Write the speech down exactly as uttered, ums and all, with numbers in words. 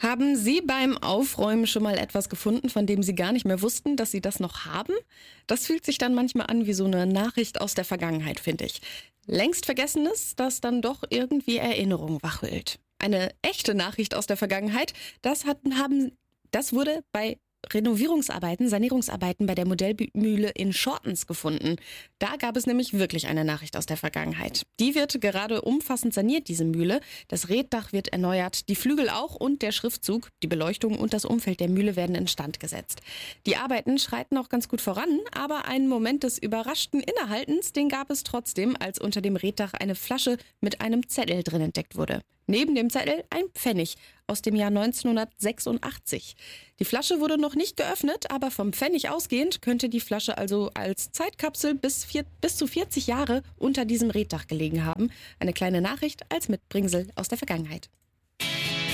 Haben Sie beim Aufräumen schon mal etwas gefunden, von dem Sie gar nicht mehr wussten, dass Sie das noch haben? Das fühlt sich dann manchmal an wie so eine Nachricht aus der Vergangenheit, finde ich. Längst Vergessenes, das dann doch irgendwie Erinnerung wachrüttelt. Eine echte Nachricht aus der Vergangenheit, das hatten, haben, das wurde bei Renovierungsarbeiten, Sanierungsarbeiten bei der Modellmühle in Schortens gefunden. Da gab es nämlich wirklich eine Nachricht aus der Vergangenheit. Die wird gerade umfassend saniert, diese Mühle. Das Reetdach wird erneuert, die Flügel auch und der Schriftzug, die Beleuchtung und das Umfeld der Mühle werden instand gesetzt. Die Arbeiten schreiten auch ganz gut voran, aber einen Moment des überraschten Innehaltens, den gab es trotzdem, als unter dem Reetdach eine Flasche mit einem Zettel drin entdeckt wurde. Neben dem Zettel ein Pfennig aus dem Jahr neunzehnhundertsechsundachtzig. Die Flasche wurde noch nicht geöffnet, aber vom Pfennig ausgehend könnte die Flasche also als Zeitkapsel bis, vier, bis zu vierzig Jahre unter diesem Reetdach gelegen haben. Eine kleine Nachricht als Mitbringsel aus der Vergangenheit.